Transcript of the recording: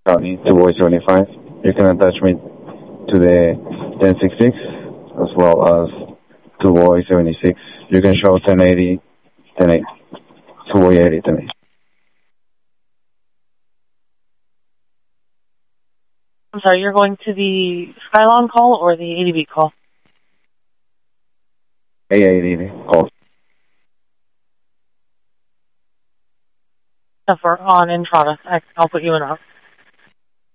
County to Boy 75. You can attach me to the 1066 as well as to Boy 76. You can show 1080, 1080, to Boy 80, 1080. I'm sorry, you're going to the Skylon call or the ADB call? A80 call. If we're on Entrada, I'll put you in up.